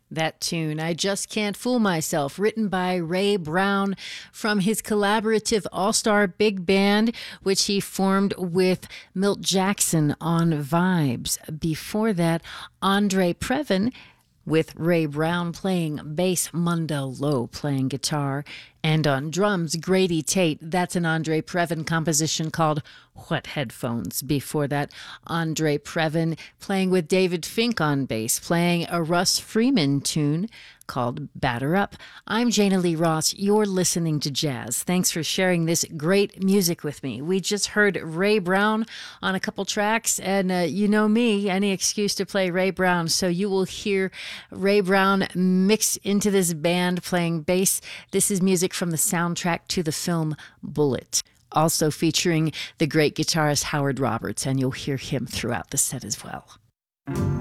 That tune, I Just Can't Fool Myself, written by Ray Brown from his collaborative all-star big band, which he formed with Milt Jackson on Vibes. Before that, Andre Previn with Ray Brown playing bass, Mundell Lowe playing guitar, and on drums, Grady Tate. That's an Andre Previn composition called What Headphones. Before that, Andre Previn playing with David Fink on bass, playing a Russ Freeman tune called Batter Up. I'm Jana Lee Ross. You're listening to Jazz. Thanks for sharing this great music with me. We just heard Ray Brown on a couple tracks, and you know me, any excuse to play Ray Brown. So you will hear Ray Brown mix into this band playing bass. This is music from the soundtrack to the film Bullet, also featuring the great guitarist Howard Roberts, and you'll hear him throughout the set as well.